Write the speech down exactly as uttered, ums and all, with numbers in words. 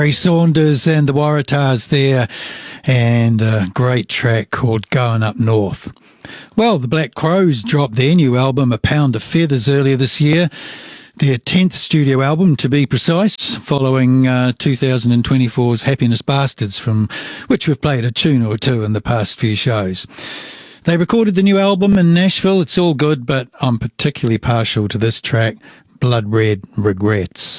Barry Saunders and the Waratahs there, and a great track called Going Up North. Well, the Black Crowes dropped their new album, A Pound of Feathers, earlier this year. Their tenth studio album, to be precise, following uh, two thousand twenty-four's Happiness Bastards, from which we've played a tune or two in the past few shows. They recorded the new album in Nashville. It's all good, but I'm particularly partial to this track, Blood Red Regrets.